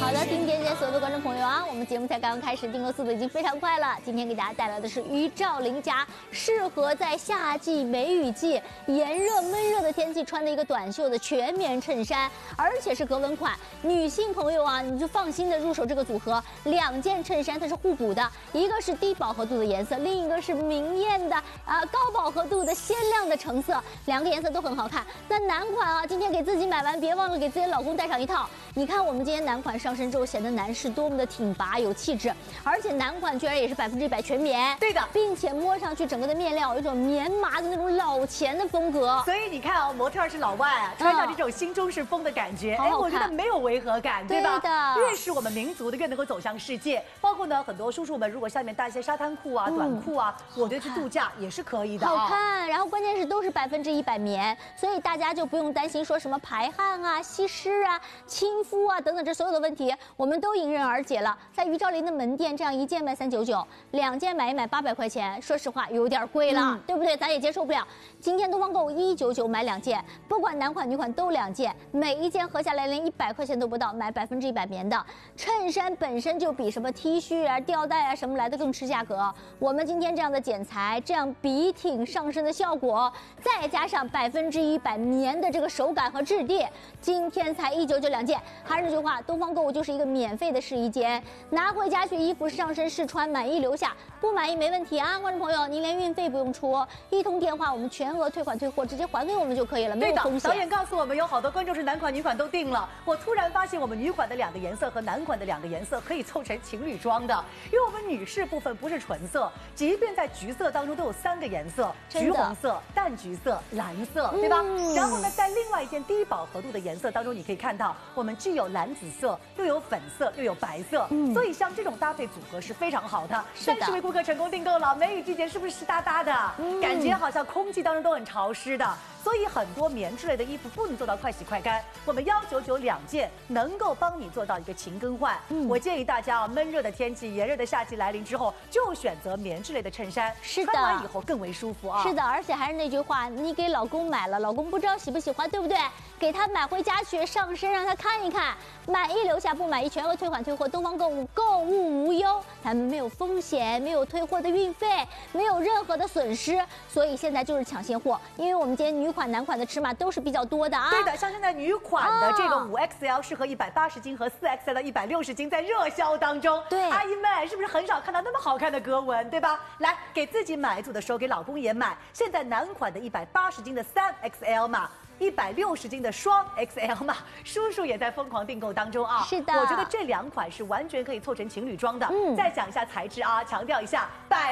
好的，听点点所有的观众朋友啊，我们节目才刚刚开始，订购速度已经非常快了。今天给大家带来的是于兆麟家适合在夏季、梅雨季炎热闷热的天气穿的一个短袖的全棉衬衫，而且是格纹款。女性朋友啊，你就放心的入手这个组合，两件衬衫它是互补的，一个是低饱和度的颜色，另一个是明艳的高饱和度的鲜亮的橙色，两个颜色都很好看。那男款啊，今天给自己买完，别忘了给自己的老公带上一套。你看我们今天男款上身之后，显得男士多么的挺拔有气质，而且男款居然也是100%全棉， 对的， 并且摸上去整个的面料有一种棉麻的那种老钱的风格。 所以你看啊，模特是老外啊，穿上这种新中式风的感觉，我觉得没有违和感，对吧？ 对的， 越是我们民族的，越能够走向世界。包括呢，很多叔叔们如果下面搭一些沙滩裤啊、短裤啊，我觉得去度假也是可以的。 好看，然后关键是都是100%棉，所以大家就不用担心说什么排汗啊、吸湿啊、亲肤啊等等这所有的问题，我们都迎刃而解了。在于兆麟的门店，这样一件卖399，两件买一买800块钱，说实话有点贵了，对不对？咱也接受不了。今天东方购物199买2件，不管男款女款都2件，每一件合下来连100块钱都不到，买100%棉的衬衫本身就比什么 T 恤啊、吊带啊什么来的更吃价格。我们今天这样的剪裁，这样笔挺上身的效果，再加上100%棉的这个手感和质地，今天才199两件。还是那句话，东方购物就是一个免费的试衣间，拿回家去衣服上身试穿，满意留下，不满意没问题啊，观众朋友，您连运费不用出，一通电话我们全额退款退货，直接还给我们就可以了，没有风险。 导演告诉我们，有好多观众是男款女款都定了。我突然发现，我们女款的2个颜色和男款的2个颜色可以凑成情侣装的，因为我们女士部分不是纯色，即便在橘色当中都有3个颜色：橘红色、淡橘色、蓝色，对吧？然后呢，在另外一件低饱和度的颜色当中，你可以看到我们既有蓝紫色，又有粉色，又有白色，所以像这种搭配组合是非常好的。30位顾客成功订购了，梅雨季节是不是湿哒哒的？感觉好像空气当中都很潮湿的。所以很多棉质类的衣服不能做到快洗快干，我们199两件能够帮你做到一个勤更换。我建议大家啊，闷热的天气、炎热的夏季来临之后，就选择棉质类的衬衫， 是的， 穿完以后更为舒服啊。 是的，而且还是那句话，你给老公买了，老公不知道喜不喜欢，对不对？给他买回家去上身，让他看一看，满意留下，不满意全额退款退货。东方购物购物无忧，咱们没有风险，没有退货的运费，没有任何的损失，所以现在就是抢现货，因为我们今天女款、男款的尺码都是比较多的啊。 对的，像现在女款的这个5XL 适合180斤和4XL 的160斤，在热销当中。 对， 阿姨们是不是很少看到那么好看的格纹，对吧？来，给自己买一组的时候，给老公也买。现在男款的180斤的3XL 码。160斤的双 XL 码，叔叔也在疯狂订购当中啊！ 是的， 我觉得这2款是完全可以凑成情侣装的。再讲一下材质啊，强调一下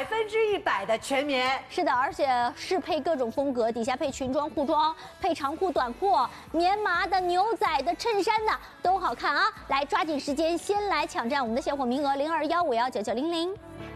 100%的全棉。 是的，而且适配各种风格，底下配裙装、裤装，配长裤、短裤，棉麻的、牛仔的、衬衫的都好看啊！来，抓紧时间，先来抢占我们的现货名额，0215199900。